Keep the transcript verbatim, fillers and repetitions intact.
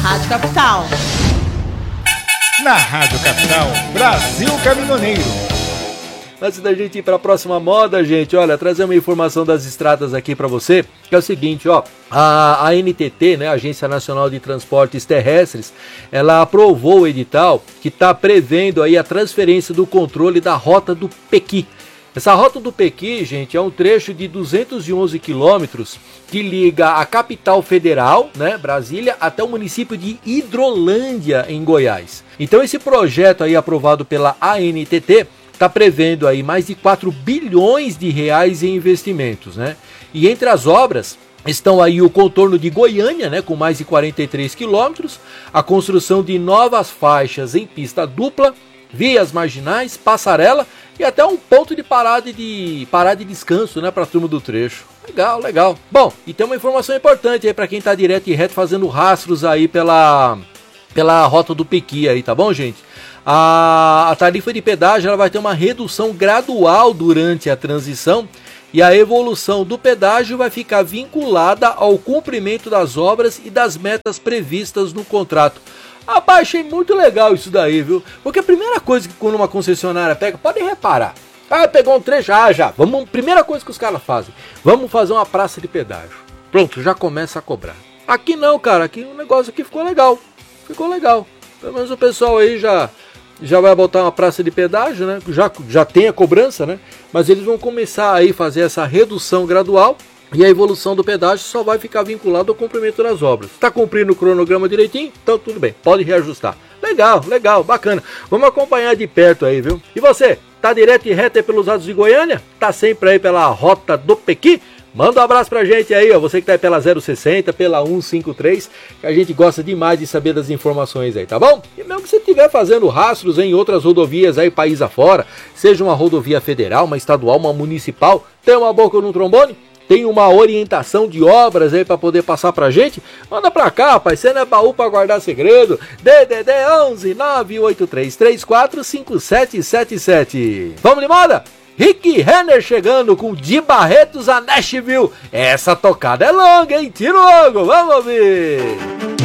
Rádio Capital. Na Rádio Capital, Brasil Caminhoneiro. Antes da gente ir para a próxima moda, gente, olha, trazer uma informação das estradas aqui para você, que é o seguinte, ó, a, a N T T, né, Agência Nacional de Transportes Terrestres, ela aprovou o edital que está prevendo aí a transferência do controle da Rota do Pequi. Essa Rota do Pequi, gente, é um trecho de duzentos e onze quilômetros que liga a capital federal, né, Brasília, até o município de Hidrolândia, em Goiás. Então esse projeto aí aprovado pela A N T T está prevendo aí mais de quatro bilhões de reais em investimentos, né? E entre as obras estão aí o contorno de Goiânia, né, com mais de quarenta e três quilômetros, a construção de novas faixas em pista dupla, vias marginais, passarela e até um ponto de parada de, parada de descanso, né, para a turma do trecho. Legal, legal. Bom, e tem uma informação importante aí para quem está direto e reto fazendo rastros aí pela, pela Rota do Pequi aí, tá bom, gente? A, a tarifa de pedágio ela vai ter uma redução gradual durante a transição e a evolução do pedágio vai ficar vinculada ao cumprimento das obras e das metas previstas no contrato. Rapaz, achei muito legal isso daí, viu? Porque a primeira coisa que quando uma concessionária pega, podem reparar, ah, pegou um trecho, ah, já, vamos, primeira coisa que os caras fazem, vamos fazer uma praça de pedágio. Pronto, já começa a cobrar. Aqui não, cara, aqui o negócio aqui ficou legal, ficou legal. Pelo menos o pessoal aí já... já vai botar uma praça de pedágio, né? Já, já tem a cobrança, né? Mas eles vão começar aí a fazer essa redução gradual e a evolução do pedágio só vai ficar vinculado ao cumprimento das obras. Está cumprindo o cronograma direitinho? Então tudo bem, pode reajustar. Legal, legal, bacana. Vamos acompanhar de perto aí, viu? E você, tá direto e reto aí pelos lados de Goiânia? Tá sempre aí pela Rota do Pequi? Manda um abraço pra gente aí, ó, você que tá aí pela zero sessenta, pela cento e cinquenta e três, que a gente gosta demais de saber das informações aí, tá bom? E mesmo que você estiver fazendo rastros em outras rodovias aí, país afora, seja uma rodovia federal, uma estadual, uma municipal, tem uma boca no trombone? Tem uma orientação de obras aí pra poder passar pra gente? Manda pra cá, rapaz, você não é baú pra guardar segredo. D D D onze nove oito três três quatro cinco sete sete sete. Vamos de moda? Rick Renner chegando com De Barretos a Nashville. Essa tocada é longa, hein? Tira logo, vamos ouvir!